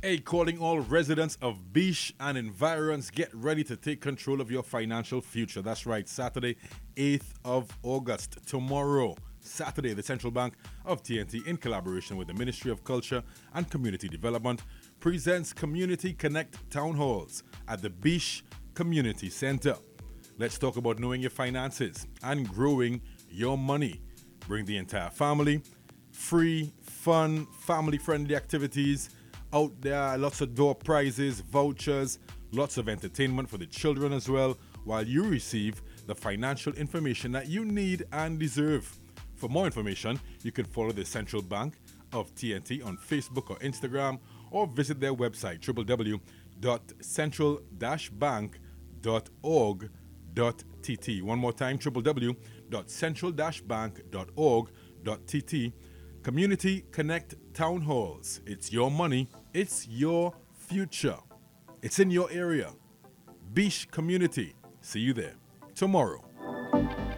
Hey, calling all residents of Beach and environs, get ready to take control of your financial future. That's right, Saturday, 8th of August, tomorrow. Saturday, the Central Bank of TNT, in collaboration with the Ministry of Culture and Community Development, presents Community Connect Town Halls at the Beach Community Center. Let's talk about knowing your finances and growing your money. Bring the entire family. Free, fun, family-friendly activities out there. Lots of door prizes, vouchers, lots of entertainment for the children as well, while you receive the financial information that you need and deserve. For more information, you can follow the Central Bank of TNT on Facebook or Instagram, or visit their website www.central-bank.org.tt. One more time, www.central-bank.org.tt. Community Connect Town Halls. It's your money, it's your future. It's in your area. Beach Community. See you there tomorrow.